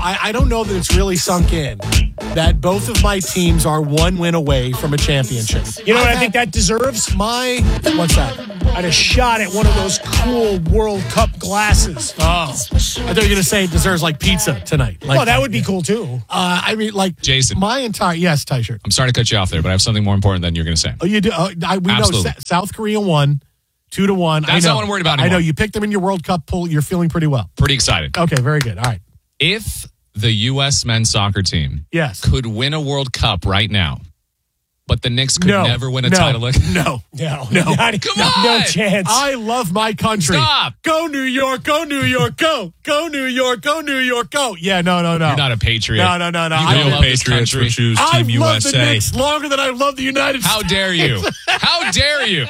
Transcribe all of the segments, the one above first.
I don't know that it's really sunk in that both of my teams are one win away from a championship. You know what I think that deserves? What's that? I'd have shot at one of those cool World Cup glasses. Oh, I thought you were going to say it deserves like pizza tonight. Well, that would be cool too. I mean, like Jason. Yes, Tyshirt. I'm sorry to cut you off there, but I have something more important than you're going to say. Oh, you do? We know South Korea won 2-1. That's not what I'm worried about anymore. I know you picked them in your World Cup pool. You're feeling pretty well. Pretty excited. Okay, very good. All right. If the U.S. men's soccer team could win a World Cup right now, but the Knicks could never win a title. No. Come on. No chance. I love my country. Stop. Go New York. Go New York. Go. Go New York. Go New York. Go. Yeah, no. You're not a patriot. No. You I don't love love this country. Patriots choose I've Team loved USA. the Knicks longer than I love the United States. How dare you? How dare you?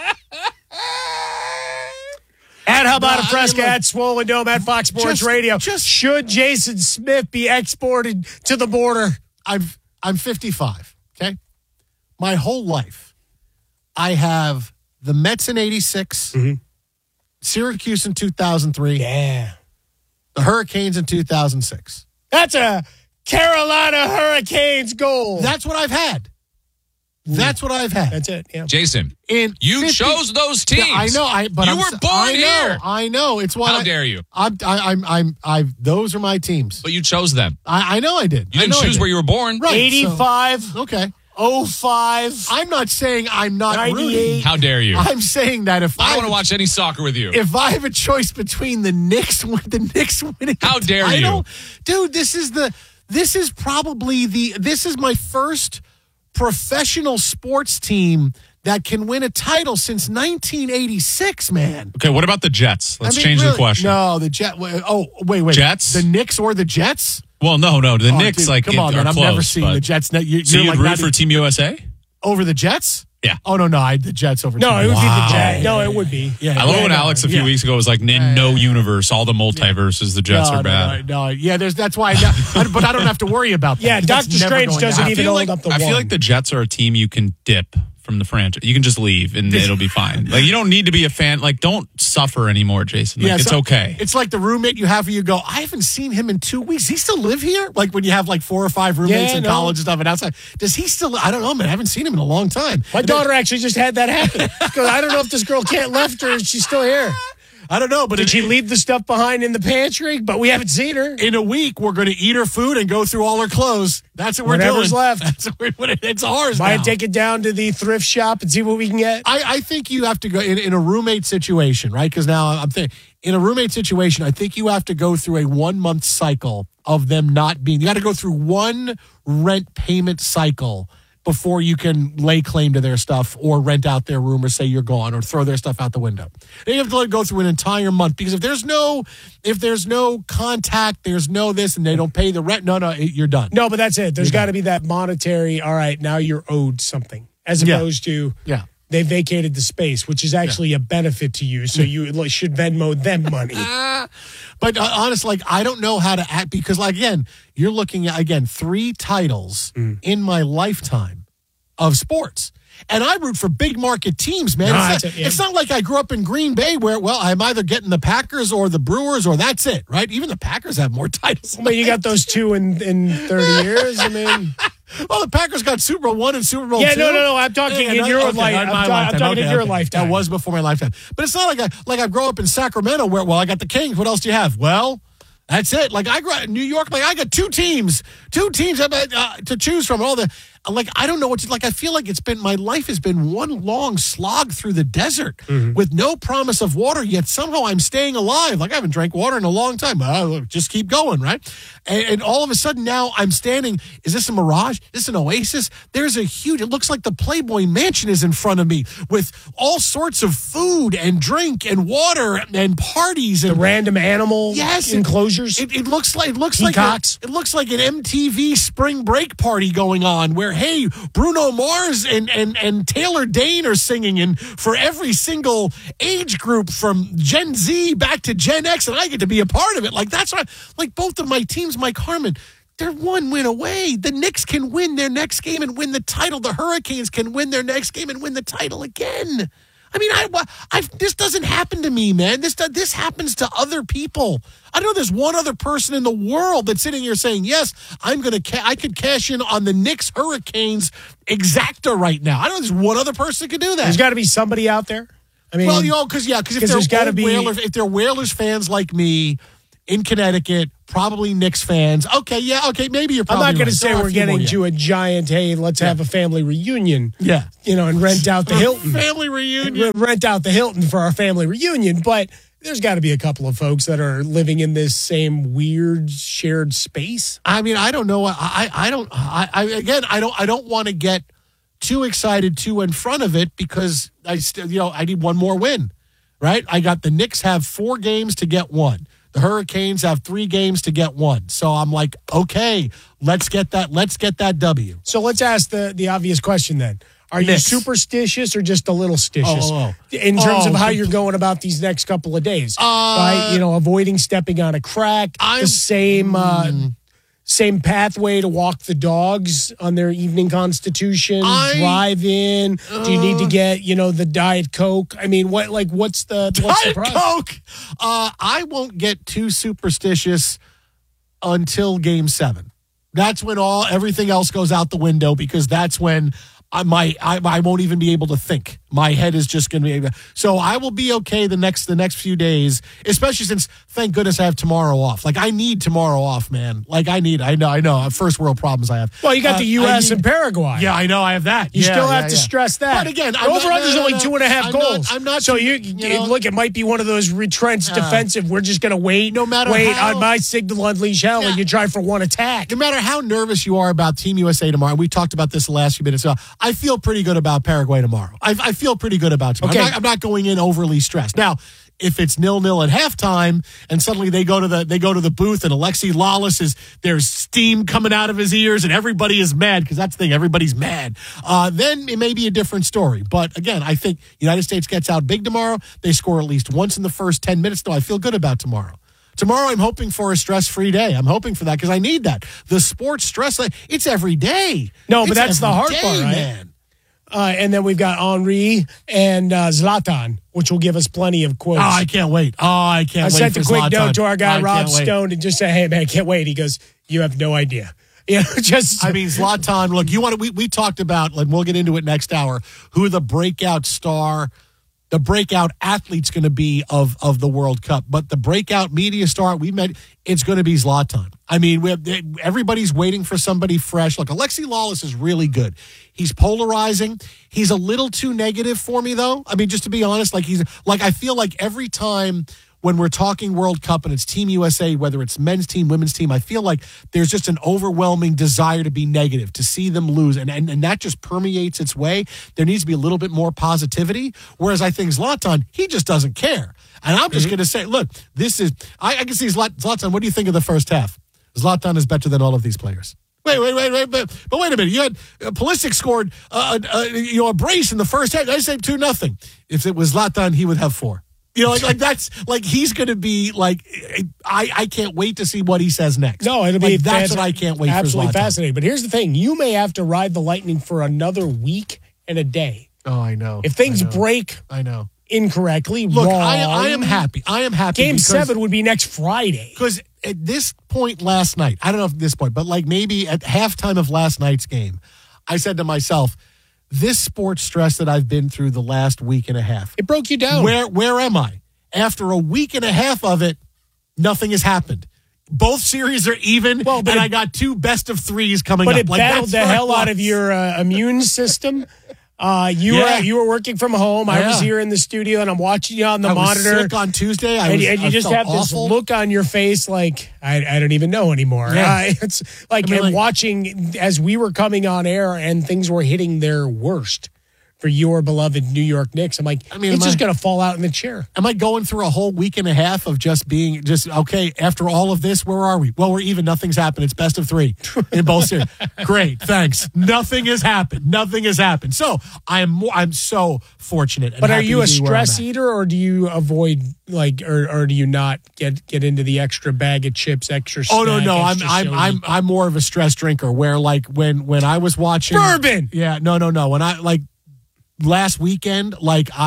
And how about a Fresca at Swollen Dome at Fox Sports Radio? Should Jason Smith be exported to the border? I'm 55, okay? My whole life, I have the Mets in 86, Syracuse in 2003, Yeah. the Hurricanes in 2006. That's a Carolina Hurricanes goal. That's what I've had. That's what I've had. That's it, yeah. Jason, In you 50 chose those teams. Yeah, I know. But you were born here. I know. It's why. How dare you? Those are my teams. But you chose them. I know I did. You didn't choose where you were born. Right. 85, Okay. 05. I'm not saying I'm not 98. rooting. How dare you? I'm saying that if I don't want to watch any soccer with you. If I have a choice between the Knicks winning, How dare you? Dude, this is my first professional sports team that can win a title since 1986, man. Okay, what about the Jets? Let's change the question. No, the Jets. Oh, wait. Jets? The Knicks or the Jets? Well, no. The Knicks, dude, come on, are man. I'm close, never seeing but- the Jets. So you'd root for Team USA? Over the Jets? Yeah. Oh, no, the Jets over No, Team it would be USA. the Jets. No, it would be. Yeah, I love when Alex a few weeks ago was like, in no universe, all the multiverses, the Jets are bad. No. Yeah, that's why. But I don't have to worry about that. Yeah, That's Doctor never Strange going to doesn't happen. even hold up the I one. feel like the Jets are a team you can dip from the franchise. You can just leave and it'll be fine. Like, you don't need to be a fan. Like, don't suffer anymore, Jason. Like, it's okay. It's like the roommate you have where you go, I haven't seen him in 2 weeks. Does he still live here? Like when you have like 4 or 5 roommates in college and stuff and outside. Does he still? I don't know, man. I haven't seen him in a long time. My daughter actually just had that happen. Because I don't know if this girl can't left her and she's still here. I don't know, but Did she leave the stuff behind in the pantry? But we haven't seen her. In a week, we're going to eat her food and go through all her clothes. That's what we're Whatever's doing. left. That's it's ours Might now. take it down to the thrift shop and see what we can get. I think you have to go in a roommate situation, right? Because now I'm thinking in a roommate situation, I think you have to go through a 1 month cycle of them not being. You got to go through one rent payment cycle before you can lay claim to their stuff or rent out their room or say you're gone or throw their stuff out the window. Then you have to go through an entire month because if there's no contact, there's no this, and they don't pay the rent, you're done. No, but that's it. There's got to be that monetary, all right, now you're owed something, as opposed to they vacated the space, which is actually a benefit to you, so you should Venmo them money. But honestly, I don't know how to act because, again, you're looking at, 3 titles in my lifetime of sports. And I root for big market teams, man. It's not like I grew up in Green Bay where, I'm either getting the Packers or the Brewers or that's it, right? Even the Packers have more titles. But you got those 2 in 30 years. I mean... Well, the Packers got Super Bowl 1 and Super Bowl 2. Yeah, no. I'm talking in your lifetime. I'm talking in your lifetime. That was before my lifetime. But it's not like I grew up in Sacramento where, I got the Kings. What else do you have? Well, that's it. Like I grew up in New York. Like I got two teams to choose from. All the I don't know what to I feel like my life has been one long slog through the desert with no promise of water. Yet somehow I'm staying alive. Like I haven't drank water in a long time. Just keep going, right? And all of a sudden now I'm standing. Is this a mirage? Is this an oasis? There's a huge. It looks like the Playboy Mansion is in front of me with all sorts of food and drink and water and parties and the random animal enclosures. It looks like peacocks. It looks like an MTV spring break party going on where Bruno Mars and Taylor Dane are singing, and for every single age group from Gen Z back to Gen X, and I get to be a part of it. That's right. Both of my teams, Mike Harmon, they're 1 win away. The Knicks can win their next game and win the title. The Hurricanes can win their next game and win the title again. I mean, this doesn't happen to me, man. This happens to other people. I know there's one other person in the world that's sitting here saying, yes, I could cash in on the Knicks Hurricanes exacta right now. I know there's one other person that could do that. There's got to be somebody out there. I mean, well, because if they're Whalers fans like me in Connecticut, probably Knicks fans. Okay, maybe you're probably I'm not going to say we're getting to a giant, hey, let's have a family reunion. Yeah. And rent out the Hilton. Family reunion. Rent out the Hilton for our family reunion. But there's got to be a couple of folks that are living in this same weird shared space. I mean, I don't know. I don't want to get too excited too in front of it because I need one more win, right? I got the Knicks have 4 games to get 1. The Hurricanes have 3 games to get 1. So I'm like, okay, let's get that W. So let's ask the obvious question then. Are you superstitious or just a little stitious in terms of how you're going about these next couple of days? Right? Avoiding stepping on a crack, the same pathway to walk the dogs on their evening constitution, drive in. Do you need to get, the Diet Coke? I mean, what's the Diet Coke? I won't get too superstitious until Game 7. That's when everything else goes out the window because that's when I won't even be able to think. My head is just going to be. So I will be okay the next few days, especially since thank goodness I have tomorrow off. Like I need tomorrow off, man. Like I know. First world problems I have. Well, you got the U.S. and Paraguay. Yeah, I know. I have that. You still have to stress that. But again, over-under's only 2.5 goals. I'm not. So look, it might be one of those retrenched defensive. We're just going to wait. No matter wait on my signal, unleash hell, and you try for one attack. No matter how nervous you are about Team USA tomorrow, we talked about this the last few minutes. I feel pretty good about Paraguay tomorrow. I feel pretty good about tomorrow. Okay. I'm not going in overly stressed. Now, if it's 0-0 at halftime and suddenly they go to the booth and Alexi Lawless there's steam coming out of his ears and everybody is mad because that's the thing, everybody's mad. Then it may be a different story. But again, I think United States gets out big tomorrow. They score at least once in the first 10 minutes. No, I feel good about tomorrow. Tomorrow, I'm hoping for a stress-free day. I'm hoping for that because I need that. The sports stress, it's every day. No, but that's the hard part, right? Man. And then we've got Henry and Zlatan, which will give us plenty of quotes. Oh, I can't wait. I sent a quick note to our guy, Rob Stone, and just say, hey, man, I can't wait. He goes, you have no idea. Zlatan, look, we talked about, we'll get into it next hour, who the breakout star, the breakout athlete's going to be of the World Cup. But the breakout media star it's going to be Zlatan. I mean, everybody's waiting for somebody fresh. Look, Alexi Lawless is really good. He's polarizing. He's a little too negative for me, though. I mean, just to be honest, I feel like every time when we're talking World Cup and it's Team USA, whether it's men's team, women's team, I feel like there's just an overwhelming desire to be negative, to see them lose. And that just permeates its way. There needs to be a little bit more positivity. Whereas I think Zlatan, he just doesn't care. And I'm just going to say, look, I can see Zlatan. What do you think of the first half? Zlatan is better than all of these players. Wait, but wait a minute. You had Pulisic scored a brace in the first half. I said 2-0. If it was Zlatan, he would have 4. That's he's going to be I can't wait to see what he says next. No, it'll be that's what I can't wait for. Absolutely fascinating. But here's the thing: you may have to ride the Lightning for another week and a day. Oh, I know. If things break, I know incorrectly. Look, wrong, I am happy. Game 7 would be next Friday. Because at this point last night, I don't know if at this point, but maybe at halftime of last night's game, I said to myself, this sports stress that I've been through the last week and a half. It broke you down. Where am I? After a week and a half of it, nothing has happened. Both series are even, and I got 2 best of 3s coming up. But it battled the hell out of your immune system. You were working from home. I was here in the studio, and I'm watching you on the monitor. I was sick on Tuesday. And you just have this look on your face like, I don't even know anymore. Yeah. It's like watching as we were coming on air and things were hitting their worst for your beloved New York Knicks. I'm like, it's just going to fall out in the chair. Am I going through a whole week and a half of just being okay, after all of this, where are we? Well, we're even. Nothing's happened. It's best of 3 in both series. Great. Thanks. Nothing has happened. So I'm so fortunate. And but are you a stress eater, or do you avoid or do you not get into the extra bag of chips, extra snack? Oh, no. I'm more of a stress drinker where when I was watching bourbon. Yeah. No. When I last weekend,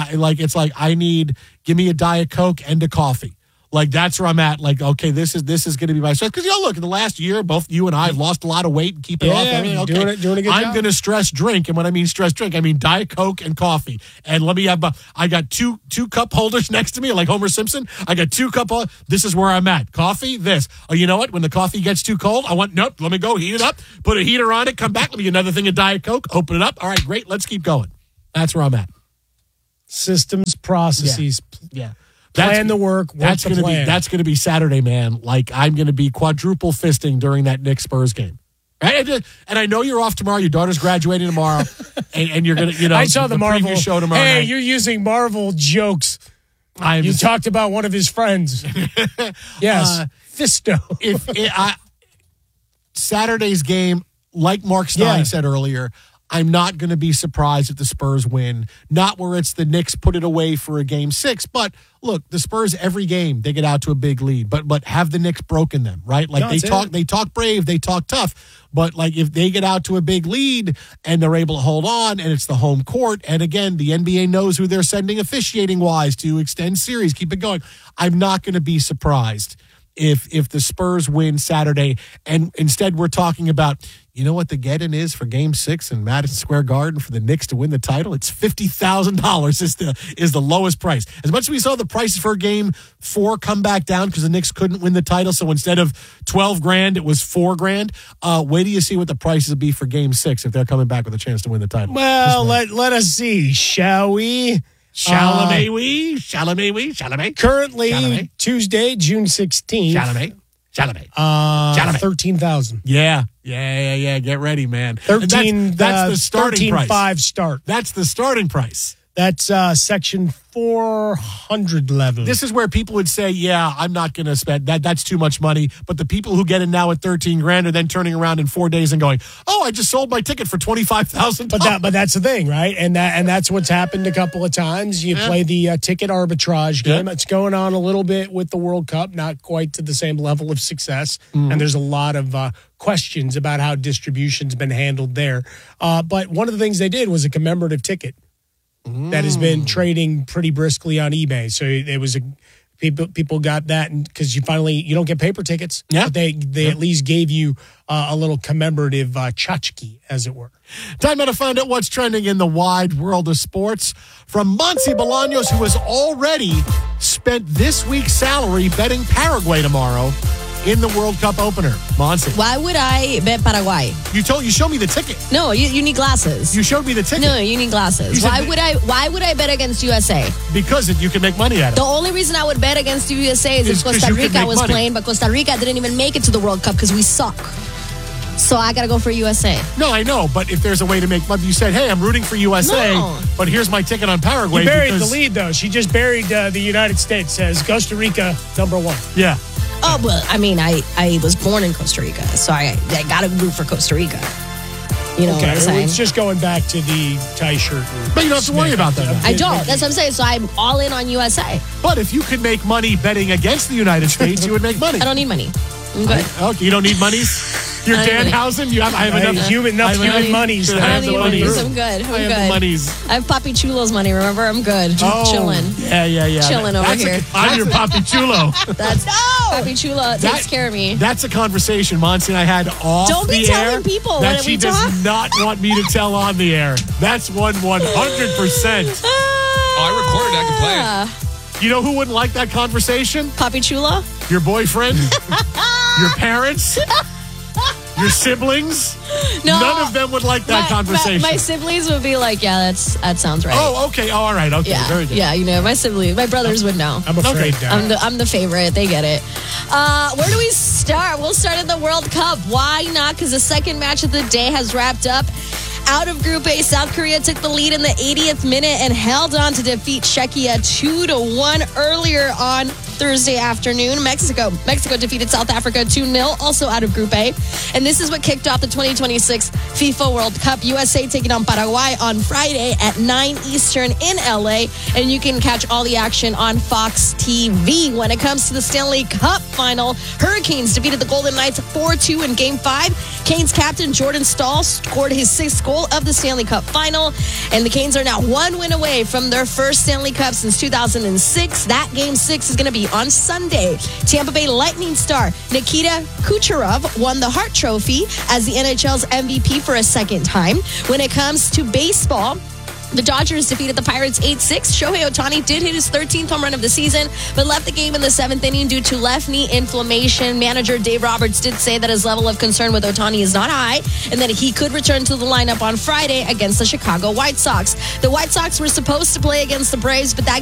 give me a Diet Coke and a coffee. Like, that's where I'm at. Like, okay, this is going to be my stress. Because, look, in the last year, both you and I have lost a lot of weight and keep it off. Everything. Okay. Doing a good I'm going to stress drink. And when I mean stress drink, I mean Diet Coke and coffee. And let me have, I got two cup holders next to me, like Homer Simpson. I got 2 cup holders. This is where I'm at. Coffee, this. Oh, you know what? When the coffee gets too cold, let me go heat it up, put a heater on it, come back, let me get another thing of Diet Coke, open it up. All right, great. Let's keep going. That's where I'm at. Systems, processes. Yeah. Plan the work. That's going to be Saturday, man. Like, I'm going to be quadruple fisting during that Knicks Spurs game. Right? And I know you're off tomorrow. Your daughter's graduating tomorrow, and you're going to, I saw the Marvel preview show tomorrow. Hey, night. You're using Marvel jokes. You talked about one of his friends. Yes, Fisto. Saturday's game, like Mark Stein said earlier, I'm not going to be surprised if the Spurs win. Not where it's the Knicks put it away for a game 6, but look, the Spurs every game they get out to a big lead, but have the Knicks broken them, right? Like they talk brave, they talk tough, but like if they get out to a big lead and they're able to hold on, and it's the home court, and again the NBA knows who they're sending officiating wise to extend series, keep it going. I'm not going to be surprised if the Spurs win Saturday, and instead we're talking about, you know what the get-in is for Game 6 in Madison Square Garden for the Knicks to win the title? It's $50,000 is the lowest price. As much as we saw the prices for Game 4 come back down because the Knicks couldn't win the title, so instead of $12,000, it was $4,000. Wait till you see what the prices will be for Game 6 if they're coming back with a chance to win the title. Well, let us see, shall we? Chalamet. Currently, Chalamet. Tuesday, June 16th. Chalamet. 13,000. Yeah. Get ready, man. 13. That's the starting price. 13.5 start. That's the starting price. That's section 400 level. This is where people would say, yeah, I'm not going to spend that. That's too much money. But the people who get in now at $13,000 are then turning around in 4 days and going, oh, I just sold my ticket for $25,000. But that's the thing, right? And that's what's happened a couple of times. You play the ticket arbitrage game. It's going on a little bit with the World Cup, not quite to the same level of success. Mm-hmm. And there's a lot of questions about how distribution's been handled there. But one of the things they did was a commemorative ticket that has been trading pretty briskly on eBay. So it was people got that because you don't get paper tickets. Yeah. But they at least gave you a little commemorative tchotchke, as it were. Time now to find out what's trending in the wide world of sports from Monse Bolaños, who has already spent this week's salary betting Paraguay tomorrow in the World Cup opener. Monse. Why would I bet Paraguay? You showed me the ticket. No, you need glasses. You showed me the ticket. No, you need glasses. Why would I bet against USA? Because you can make money at it. The only reason I would bet against USA is if Costa Rica was playing, but Costa Rica didn't even make it to the World Cup because we suck. So I got to go for USA. No, I know, but if there's a way to make money, you said, hey, I'm rooting for USA, but here's my ticket on Paraguay. You buried the lead, though. She just buried the United States as Costa Rica #1. Yeah. Oh, well, I mean, I was born in Costa Rica, so I got to root for Costa Rica. You know what I'm saying? It's just going back to the tie shirt. But you don't have to worry about that. I don't. That's what I'm saying. So I'm all in on USA. But if you could make money betting against the United States, you would make money. I don't need money. I'm good. Okay, you don't need monies? You're Danhausen? I have enough human monies. I don't need monies. I'm good. I have the monies. I have Papi Chulo's money, remember? I'm good. Just chilling. Yeah. Chilling over here. I'm your Papi Chulo. Papi Chulo takes care of me. That's a conversation Monse and I had off Don't the be air telling people that she does not want me to tell on the air. That's 100%. I recorded it. I can play it. You know who wouldn't like that conversation? Papi Chulo? Your boyfriend? Your parents? Your siblings? No. None of them would like that conversation. My siblings would be like, yeah, that sounds right. Oh, okay. Oh, all right. Okay. Yeah. Very good. Yeah, my brothers would know. I'm afraid I'm the favorite. They get it. Where do we start? We'll start in the World Cup. Why not? Because the second match of the day has wrapped up. Out of Group A, South Korea took the lead in the 80th minute and held on to defeat Czechia 2-1 earlier on. Thursday afternoon. Mexico defeated South Africa 2-0, also out of Group A. And this is what kicked off the 2026 FIFA World Cup. USA taking on Paraguay on Friday at 9 Eastern in LA. And you can catch all the action on Fox TV. When it comes to the Stanley Cup final, Hurricanes defeated the Golden Knights 4-2 in Game 5. Canes captain Jordan Staal scored his 6th goal of the Stanley Cup final. And the Canes are now 1 win away from their first Stanley Cup since 2006. That Game 6 is going to be on Sunday. Tampa Bay Lightning star Nikita Kucherov won the Hart Trophy as the NHL's MVP for a second time. When it comes to baseball, the Dodgers defeated the Pirates 8-6. Shohei Ohtani did hit his 13th home run of the season, but left the game in the 7th inning due to left knee inflammation. Manager Dave Roberts did say that his level of concern with Ohtani is not high and that he could return to the lineup on Friday against the Chicago White Sox. The White Sox were supposed to play against the Braves, but that